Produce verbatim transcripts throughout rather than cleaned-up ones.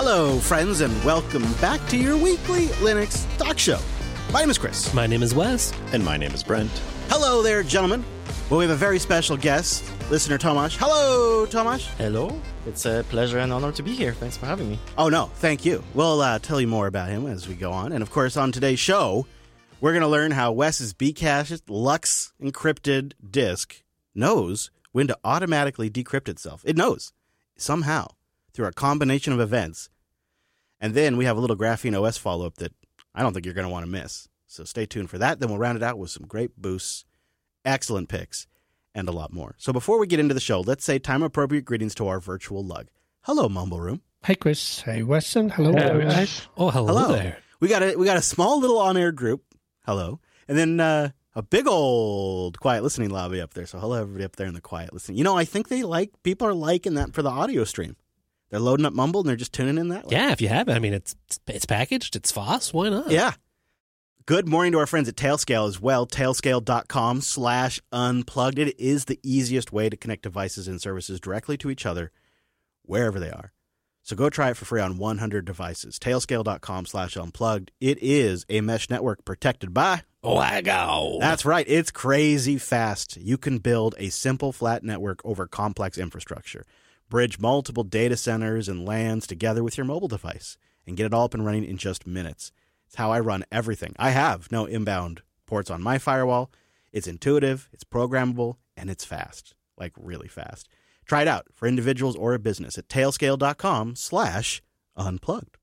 Hello, friends, and welcome back to your weekly Linux talk show. My name is Chris. My name is Wes. And my name is Brent. Hello there, gentlemen. Well, we have a very special guest, listener Tomasz. Hello, Tomasz. Hello. It's a pleasure and honor to be here. Thanks for having me. Oh, no, thank you. We'll uh, tell you more about him as we go on. And, of course, on today's show, we're going to learn how Wes's Bcache Lux encrypted disk knows when to automatically decrypt itself. It knows, somehow, through a combination of events. And then we have a little Graphene O S follow-up that I don't think you're going to want to miss. So stay tuned for that. Then we'll round it out with some great boosts, excellent picks, and a lot more. So before we get into the show, let's say time-appropriate greetings to our virtual lug. Hello, Mumble Room. Hi, Chris. Hey, Weston. Hello. Hello, guys. Oh, hello, hello there. We got a we got a small little on-air group. Hello. And then uh, a big old quiet listening lobby up there. So hello, everybody up there in the quiet listening. You know, I think they like, people are liking that for the audio stream. They're loading up Mumble and they're just tuning in that way. Yeah, if you have it. I mean, it's it's packaged. It's F O S. Why not? Yeah. Good morning to our friends at Tailscale as well. Tailscale.com slash unplugged. It is the easiest way to connect devices and services directly to each other wherever they are. So go try it for free on one hundred devices. Tailscale.com slash unplugged. It is a mesh network protected by Wago. That's right. It's crazy fast. You can build a simple flat network over complex infrastructure. Bridge multiple data centers and LANs together with your mobile device and get it all up and running in just minutes. It's how I run everything. I have no inbound ports on my firewall. It's intuitive, it's programmable, and it's fast, like really fast. Try it out for individuals or a business at tailscale.com slash unplugged.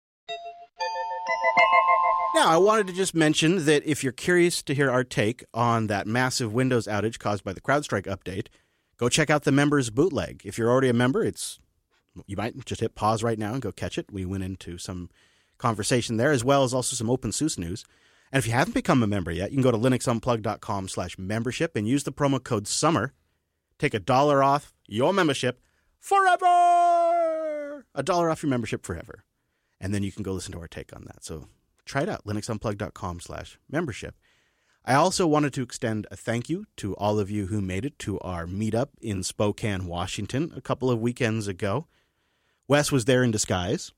Now, I wanted to just mention that if you're curious to hear our take on that massive Windows outage caused by the CrowdStrike update, go check out the members bootleg. If you're already a member, it's you might just hit pause right now and go catch it. We went into some conversation there, as well as also some OpenSUSE news. And if you haven't become a member yet, you can go to linuxunplugged.com slash membership and use the promo code SUMMER. Take a dollar off your membership forever. A dollar off your membership forever. And then you can go listen to our take on that. So try it out, linuxunplugged.com slash membership. I also wanted to extend a thank you to all of you who made it to our meetup in Spokane, Washington a couple of weekends ago. Wes was there in disguise.